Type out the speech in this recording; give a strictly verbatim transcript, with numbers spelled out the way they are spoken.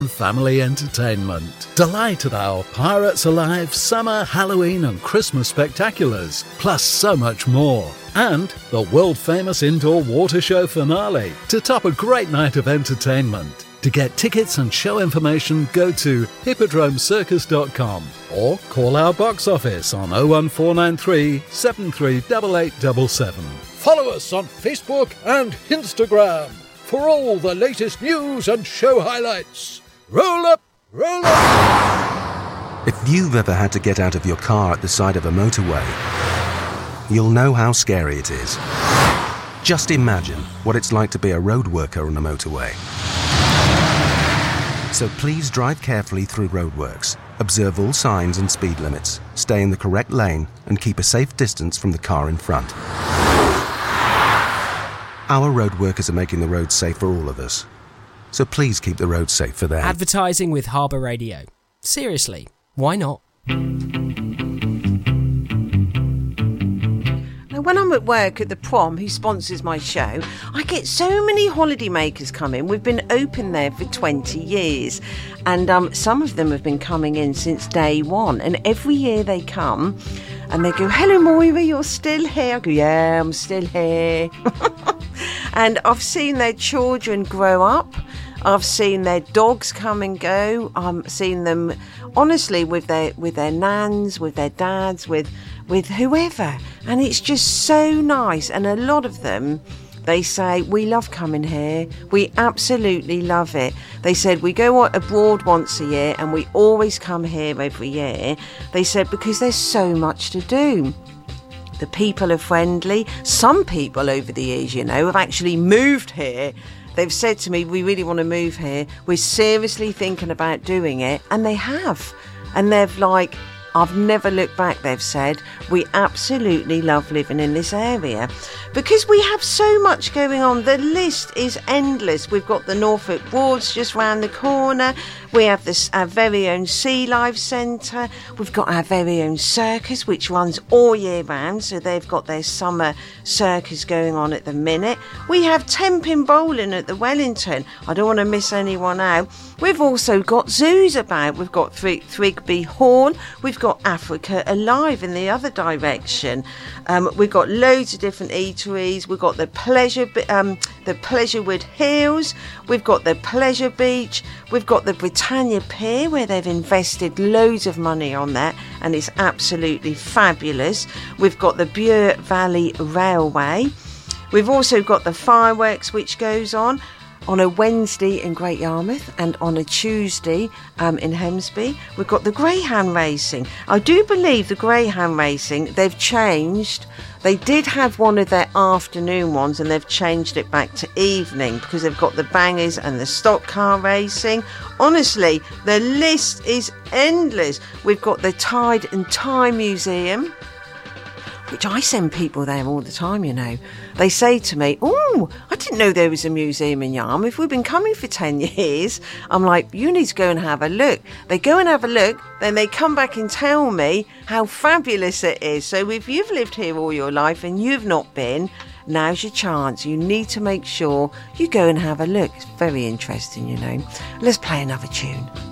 family entertainment. Delight at our Pirates Alive summer, Halloween and Christmas spectaculars, plus so much more. And the world-famous indoor water show finale to top a great night of entertainment. To get tickets and show information, go to hippodrome circus dot com or call our box office on oh one four nine three, seven three eight eight seven seven. Follow us on Facebook and Instagram for all the latest news and show highlights. Roll up, roll up! If you've ever had to get out of your car at the side of a motorway, you'll know how scary it is. Just imagine what it's like to be a road worker on a motorway. So please drive carefully through roadworks, observe all signs and speed limits, stay in the correct lane, and keep a safe distance from the car in front. Our road workers are making the roads safe for all of us. So please keep the roads safe for them. Advertising with Harbour Radio. Seriously, why not? When I'm at work at the Prom, who sponsors my show, I get so many holidaymakers come in. We've been open there for twenty years, and um, some of them have been coming in since day one. And every year they come and they go, "Hello Moira, you're still here?" I go, "Yeah, I'm still here." And I've seen their children grow up. I've seen their dogs come and go. I've seen them, honestly, with their with their nans, with their dads, with with whoever. And it's just so nice. And a lot of them, they say, "We love coming here. We absolutely love it." They said, "We go abroad once a year and we always come here every year." They said, because there's so much to do. The people are friendly. Some people over the years, you know, have actually moved here. They've said to me, "We really want to move here. We're seriously thinking about doing it." And they have. And they've like, "I've never looked back," they've said. "We absolutely love living in this area." Because we have so much going on. The list is endless. We've got the Norfolk Broads just round the corner. We have this, our very own Sea Life Centre. We've got our very own circus, which runs all year round. So they've got their summer circus going on at the minute. We have Tenpin Bowling at the Wellington. I don't want to miss anyone out. We've also got zoos about. We've got Thrig- Thrigby Hall. We've got Africa Alive in the other direction. Um, we've got loads of different eateries. We've got the Pleasure, um, the Pleasurewood Hills. We've got the Pleasure Beach. We've got the Britannia Pier, where they've invested loads of money on that, and it's absolutely fabulous. We've got the Bure Valley Railway. We've also got the fireworks, which goes on on a Wednesday in Great Yarmouth and on a Tuesday um, in Hemsby. We've got the greyhound racing. I do believe the greyhound racing, they've changed. They did have one of their afternoon ones and they've changed it back to evening because they've got the bangers and the stock car racing. Honestly, the list is endless. We've got the Tide and Tie Museum, which I send people there all the time, you know. They say to me, "Oh, I didn't know there was a museum in Yarmouth. We've been coming for ten years. I'm like, "You need to go and have a look." They go and have a look, then they come back and tell me how fabulous it is. So if you've lived here all your life and you've not been, now's your chance. You need to make sure you go and have a look. It's very interesting, you know. Let's play another tune.